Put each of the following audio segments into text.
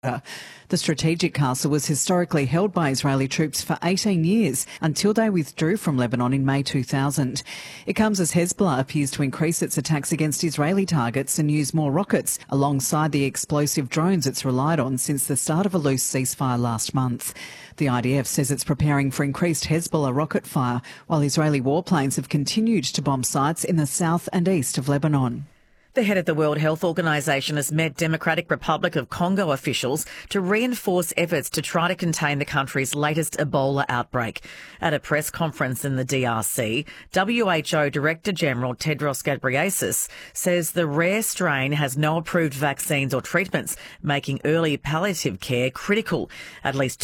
The strategic castle was historically held by Israeli troops for 18 years until they withdrew from Lebanon in May 2000. It comes as Hezbollah appears to increase its attacks against Israeli targets and use more rockets alongside the explosive drones it's relied on since the start of a loose ceasefire last month. The IDF says it's preparing for increased Hezbollah rocket fire, while Israeli warplanes have continued to bomb sites in the south and east of Lebanon. The head of the World Health Organization has met Democratic Republic of Congo officials to reinforce efforts to try to contain the country's latest Ebola outbreak. At a press conference in the DRC, WHO Director General Tedros Ghebreyesus says the rare strain has no approved vaccines or treatments, making early palliative care critical. At least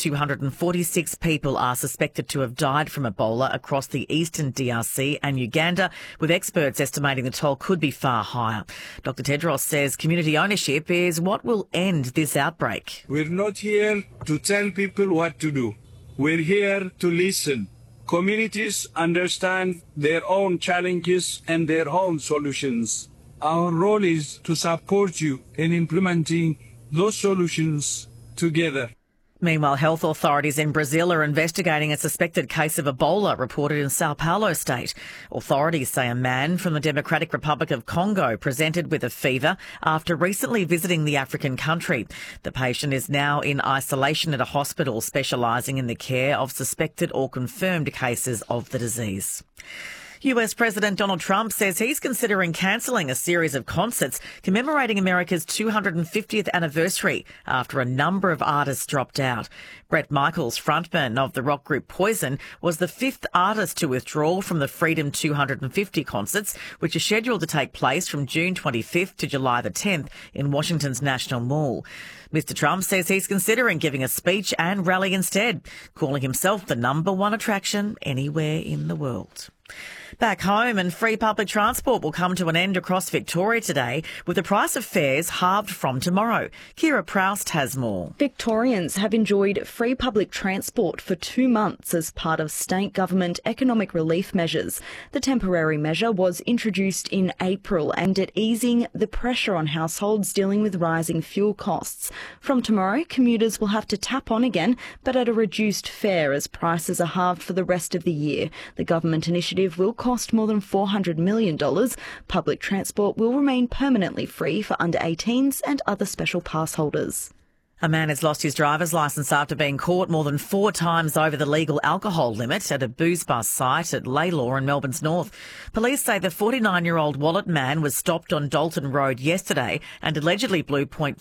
246 people are suspected to have died from Ebola across the eastern DRC and Uganda, with experts estimating the toll could be far higher. Dr. Tedros says community ownership is what will end this outbreak. We're not here to tell people what to do. We're here to listen. Communities understand their own challenges and their own solutions. Our role is to support you in implementing those solutions together. Meanwhile, health authorities in Brazil are investigating a suspected case of Ebola reported in Sao Paulo state. Authorities say a man from the Democratic Republic of Congo presented with a fever after recently visiting the African country. The patient is now in isolation at a hospital specialising in the care of suspected or confirmed cases of the disease. US President Donald Trump says he's considering cancelling a series of concerts commemorating America's 250th anniversary after a number of artists dropped out. Bret Michaels, frontman of the rock group Poison, was the fifth artist to withdraw from the Freedom 250 concerts, which are scheduled to take place from June 25th to July the 10th in Washington's National Mall. Mr. Trump says he's considering giving a speech and rally instead, calling himself the #1 attraction anywhere in the world. Back home, and free public transport will come to an end across Victoria today, with the price of fares halved from tomorrow. Kira Proust has more. Victorians have enjoyed free public transport for 2 months as part of state government economic relief measures. The temporary measure was introduced in April aimed at easing the pressure on households dealing with rising fuel costs. From tomorrow, commuters will have to tap on again, but at a reduced fare as prices are halved for the rest of the year. The government initiative will cost more than $400 million. Public transport will remain permanently free for under 18s and other special pass holders. A man has lost his driver's licence after being caught more than 4 times over the legal alcohol limit at a booze bus site at Laylaw in Melbourne's north. Police say the 49-year-old Wallet man was stopped on Dalton Road yesterday and allegedly blew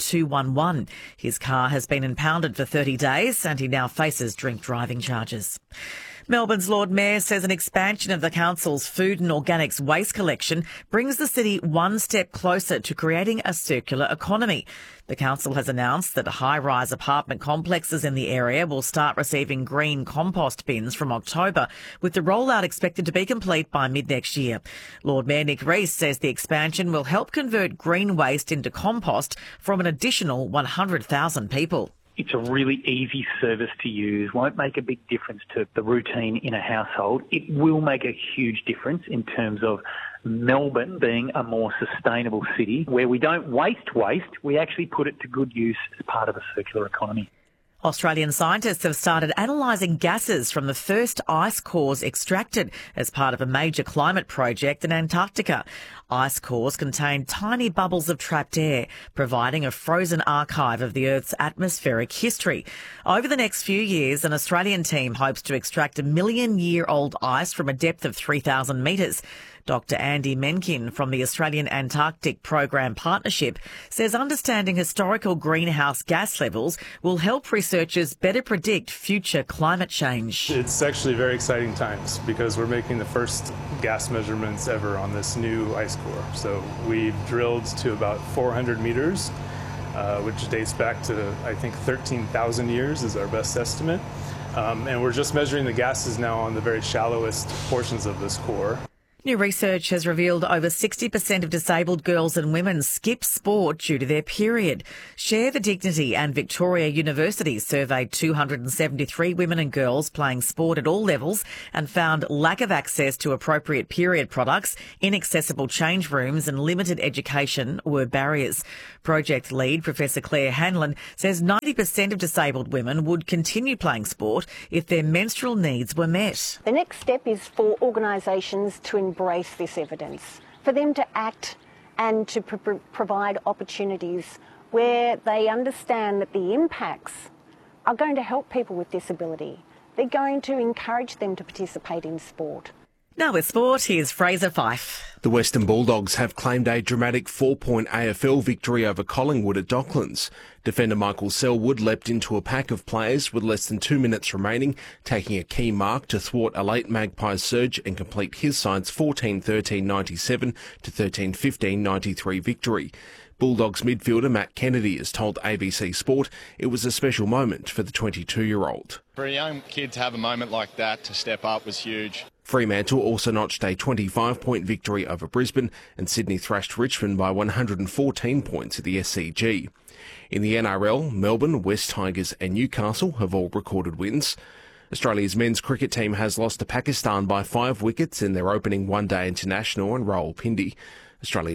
.211. His car has been impounded for 30 days and he now faces drink driving charges. Melbourne's Lord Mayor says an expansion of the council's food and organics waste collection brings the city one step closer to creating a circular economy. The council has announced that high-rise apartment complexes in the area will start receiving green compost bins from October, with the rollout expected to be complete by mid-next year. Lord Mayor Nick Rees says the expansion will help convert green waste into compost from an additional 100,000 people. It's a really easy service to use, won't make a big difference to the routine in a household. It will make a huge difference in terms of Melbourne being a more sustainable city where we don't waste, we actually put it to good use as part of a circular economy. Australian scientists have started analysing gases from the first ice cores extracted as part of a major climate project in Antarctica. Ice cores contain tiny bubbles of trapped air, providing a frozen archive of the Earth's atmospheric history. Over the next few years, an Australian team hopes to extract 1 million-year-old ice from a depth of 3,000 metres. Dr. Andy Menkin from the Australian Antarctic Program Partnership says understanding historical greenhouse gas levels will help researchers better predict future climate change. It's actually very exciting times because we're making the first gas measurements ever on this new ice core. So we've drilled to about 400 meters, which dates back to, I think, 13,000 years is our best estimate. And we're just measuring the gases now on the very shallowest portions of this core. New research has revealed over 60% of disabled girls and women skip sport due to their period. Share the Dignity and Victoria University surveyed 273 women and girls playing sport at all levels and found lack of access to appropriate period products, inaccessible change rooms and limited education were barriers. Project lead Professor Claire Hanlon says 90% of disabled women would continue playing sport if their menstrual needs were met. The next step is for organisations to embrace this evidence, for them to act and to provide opportunities where they understand that the impacts are going to help people with disability. They're going to encourage them to participate in sport. Now with sport, here's Fraser Fife. The Western Bulldogs have claimed a dramatic 4-point AFL victory over Collingwood at Docklands. Defender Michael Selwood leapt into a pack of players with less than 2 minutes remaining, taking a key mark to thwart a late Magpies surge and complete his side's 14-13-97 to 13-15-93 victory. Bulldogs midfielder Matt Kennedy has told ABC Sport it was a special moment for the 22-year-old. For a young kid to have a moment like that to step up was huge. Fremantle also notched a 25-point victory over Brisbane, and Sydney thrashed Richmond by 114 points at the SCG. In the NRL, Melbourne, West Tigers and Newcastle have all recorded wins. Australia's men's cricket team has lost to Pakistan by 5 wickets in their opening one-day international in Rawalpindi. Australia